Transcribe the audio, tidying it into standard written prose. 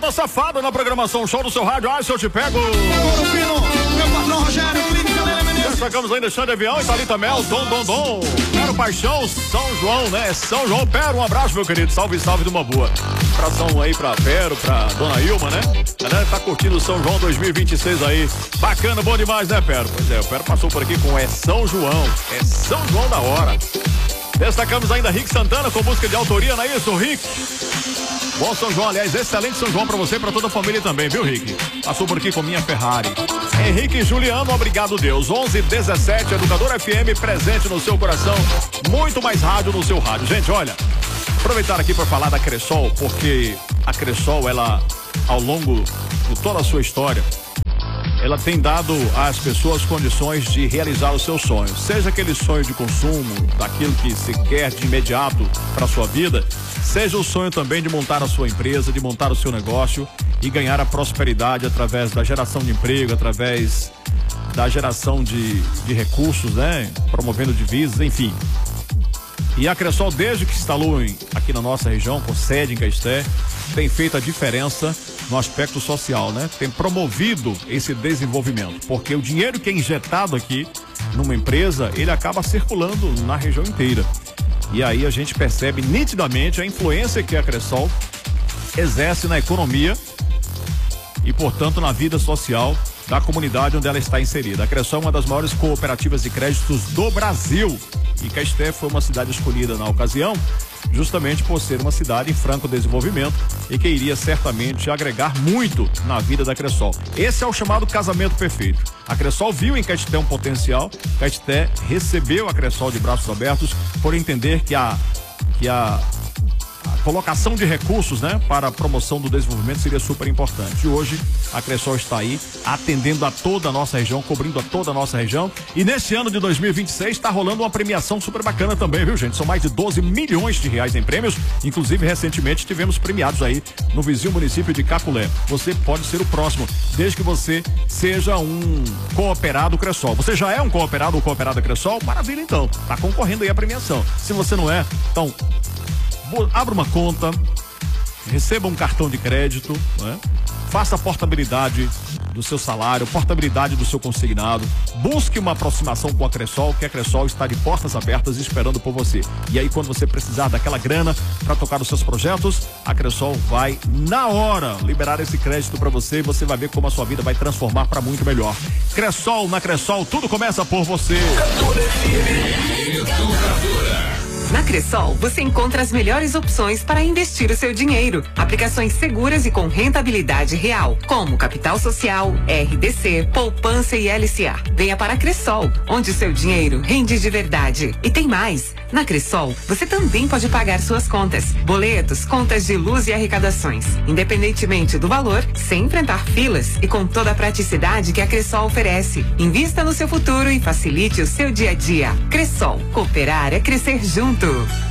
Moda Safada na programação Show do seu rádio. Ai, se eu te pego. Meu patrão Rogério, Clínica Lélia Menezes. Destacamos ainda Xande Avião, Thalita Mel, Dom. Pero Paixão, São João, né? São João. Pero, um abraço, meu querido. Salve, salve de uma boa. Abração aí pra Pero, pra Dona Ilma, né? A galera tá curtindo o São João 2026 aí. Bacana, bom demais, né, Pero? Pois é, o Pero passou por aqui com São João. É São João da hora. Destacamos ainda Rick Santana com música de autoria, não é isso, Rick? Bom São João, aliás, excelente São João pra você e pra toda a família também, viu, Rick? Passou por aqui com minha Ferrari. Henrique e Juliano, obrigado Deus. 11:17, Educador FM, presente no seu coração. Muito mais rádio no seu rádio. Gente, olha, aproveitar aqui para falar da Cressol, porque a Cressol, ela, ao longo de toda a sua história, ela tem dado às pessoas condições de realizar os seus sonhos. Seja aquele sonho de consumo, daquilo que se quer de imediato para a sua vida, seja o sonho também de montar a sua empresa, de montar o seu negócio e ganhar a prosperidade através da geração de emprego, através da geração de recursos, né? Promovendo divisas, enfim. E a Cressol, desde que se instalou aqui na nossa região, com sede em Caeté, tem feito a diferença no aspecto social, né? Tem promovido esse desenvolvimento, porque o dinheiro que é injetado aqui numa empresa, ele acaba circulando na região inteira. E aí a gente percebe nitidamente a influência que a Cressol exerce na economia e, portanto, na vida social da comunidade onde ela está inserida. A Cressol é uma das maiores cooperativas de créditos do Brasil. E Caeté foi uma cidade escolhida na ocasião, justamente por ser uma cidade em franco desenvolvimento e que iria certamente agregar muito na vida da Cressol. Esse é o chamado casamento perfeito. A Cressol viu em Caeté um potencial, Caeté recebeu a Cressol de braços abertos por entender que a colocação de recursos, né, para a promoção do desenvolvimento seria super importante. E hoje a Cressol está aí atendendo a toda a nossa região, cobrindo a toda a nossa região. E nesse ano de 2026 está rolando uma premiação super bacana também, viu, gente? São mais de 12 milhões de reais em prêmios. Inclusive, recentemente tivemos premiados aí no vizinho município de Caculé. Você pode ser o próximo, desde que você seja um cooperado Cressol. Você já é um cooperado ou cooperada Cressol? Maravilha, então. Tá concorrendo aí a premiação. Se você não é, então abra uma conta, receba um cartão de crédito, né? Faça a portabilidade do seu salário, portabilidade do seu consignado, busque uma aproximação com a Cressol, que a Cressol está de portas abertas esperando por você. E aí, quando você precisar daquela grana para tocar os seus projetos, a Cressol vai na hora liberar esse crédito para você e você vai ver como a sua vida vai transformar para muito melhor. Cressol, na Cressol, tudo começa por você. Na Cressol, você encontra as melhores opções para investir o seu dinheiro. Aplicações seguras e com rentabilidade real, como Capital Social, RDC, Poupança e LCA. Venha para a Cressol, onde o seu dinheiro rende de verdade. E tem mais. Na Cressol, você também pode pagar suas contas, boletos, contas de luz e arrecadações, independentemente do valor, sem enfrentar filas e com toda a praticidade que a Cressol oferece. Invista no seu futuro e facilite o seu dia a dia. Cressol, cooperar é crescer junto.